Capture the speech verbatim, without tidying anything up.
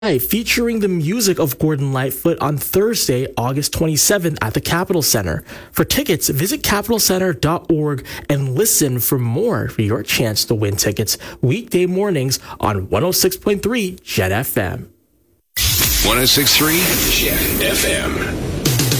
featuring the music of Gordon Lightfoot on Thursday, August twenty-seventh at the Capitol Center. For tickets, visit capital center dot org and listen for more for your chance to win tickets weekday mornings on one oh six point three Jet F M. one oh six point three Jet F M.